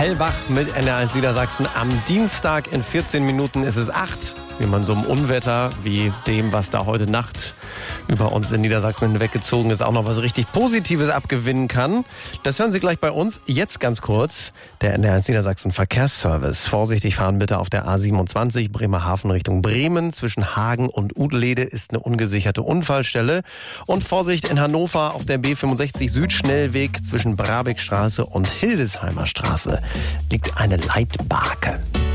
Hellwach mit NDR1 Niedersachsen. Am Dienstag in 14 Minuten ist es 8. Wie man so einem Unwetter wie dem, was da heute Nacht über uns in Niedersachsen hinweggezogen ist, auch noch was richtig Positives abgewinnen kann. Das hören Sie gleich bei uns. Jetzt ganz kurz der NDR1 Niedersachsen Verkehrsservice. Vorsichtig fahren bitte auf der A27 Bremerhaven Richtung Bremen. Zwischen Hagen und Udelede ist eine ungesicherte Unfallstelle. Und Vorsicht in Hannover auf der B65 Südschnellweg zwischen Brabeckstraße und Hildesheimer Straße liegt eine Leitbarke.